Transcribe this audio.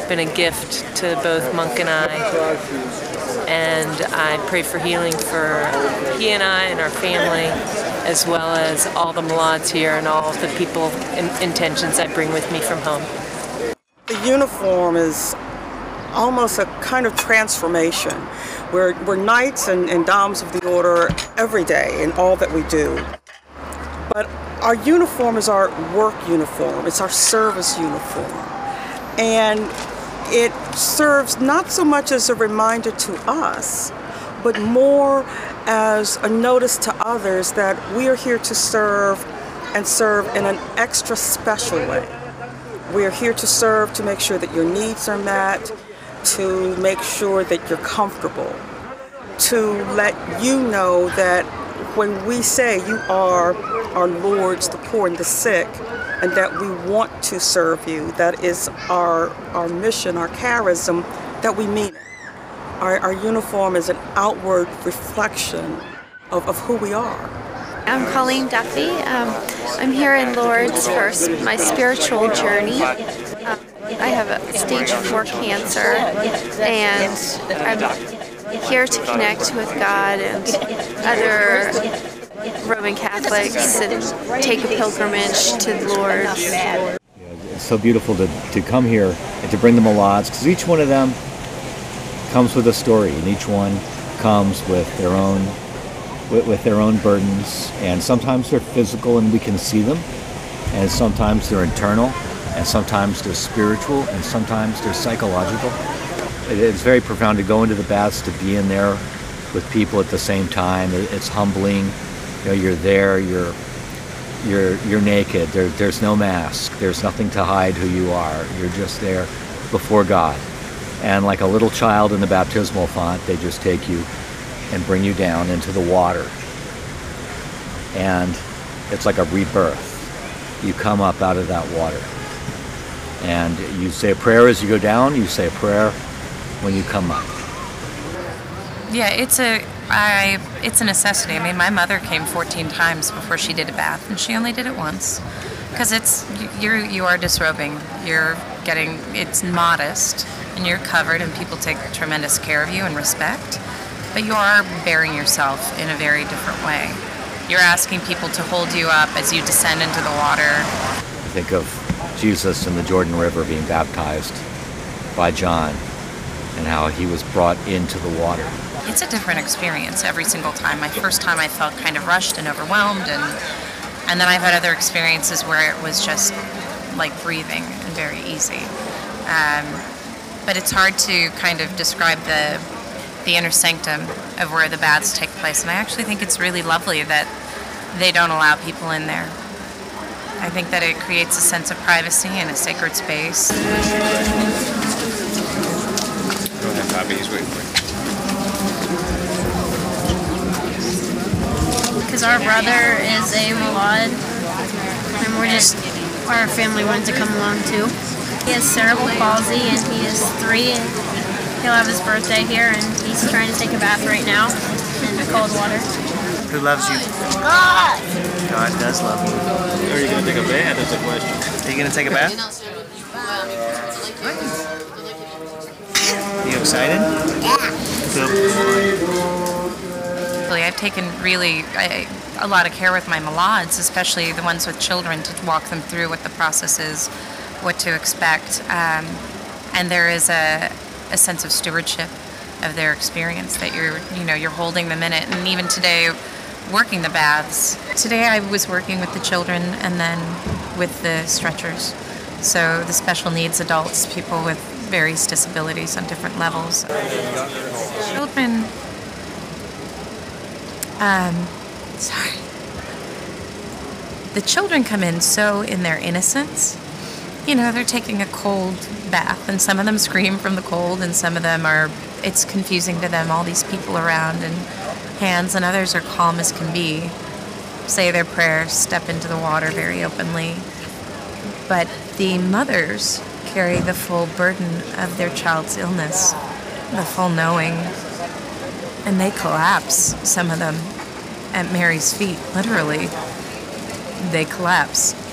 been a gift to both Monk and I. And I pray for healing for he and I and our family, as well as all the Malads here and all of the people and intentions I bring with me from home. The uniform is almost a kind of transformation. We're knights and dames of the order every day in all that we do. But our uniform is our work uniform. It's our service uniform. And it serves not so much as a reminder to us, but more as a notice to others that we are here to serve and serve in an extra special way. We are here to serve to make sure that your needs are met, to make sure that you're comfortable, to let you know that when we say you are our lords, the poor and the sick, and that we want to serve you, that is our mission, our charism, that we mean it. Our uniform is an outward reflection of who we are. I'm Colleen Duffy. I'm here in Lourdes for my spiritual journey. I have a stage 4 cancer, and I'm here to connect with God and other Roman Catholics and take a pilgrimage to Lourdes. Yeah, it's so beautiful to come here and to bring the Malads, because each one of them comes with a story, and each one comes with their own burdens, and sometimes they're physical and we can see them, and sometimes they're internal, and sometimes they're spiritual, and sometimes they're psychological. It's very profound to go into the baths, to be in there with people at the same time. It's humbling. You know, you're there, you're naked. There's no mask. There's nothing to hide who you are. You're just there before God. And like a little child in the baptismal font, they just take you and bring you down into the water. And it's like a rebirth. You come up out of that water. And you say a prayer as you go down, you say a prayer when you come up. Yeah, it's a necessity. I mean, my mother came 14 times before she did a bath, and she only did it once. Because you are disrobing. It's modest, and you're covered, and people take tremendous care of you and respect. But you are bearing yourself in a very different way. You're asking people to hold you up as you descend into the water. I think of Jesus in the Jordan River being baptized by John, and how he was brought into the water. It's a different experience every single time. My first time I felt kind of rushed and overwhelmed, and then I've had other experiences where it was just like breathing and very easy. But it's hard to kind of describe the inner sanctum of where the baths take place, and I actually think it's really lovely that they don't allow people in there. I think that it creates a sense of privacy and a sacred space. Go ahead, Bobby, he's waiting for you. Because our brother is a Malad, and our family wanted to come along too. He has cerebral palsy, and he is 3, and he'll have his birthday here, and he's trying to take a bath right now in the cold water. Who loves you? God! God does love you. Are you going to take a bath? That's the question. Are you going to take a bath? Are you excited? Really, I've taken really a lot of care with my Malads, especially the ones with children, to walk them through what the process is, what to expect, and there is a sense of stewardship of their experience that you're holding them in it. And even today, working the baths. Today I was working with the children and then with the stretchers. So the special needs adults, people with various disabilities on different levels. Children, the children come in so in their innocence. You know, they're taking a cold bath, and some of them scream from the cold, and some of them it's confusing to them, all these people around and hands, and others are calm as can be, say their prayers, step into the water very openly. But the mothers carry the full burden of their child's illness, the full knowing, and they collapse, some of them, at Mary's feet, literally. They collapse.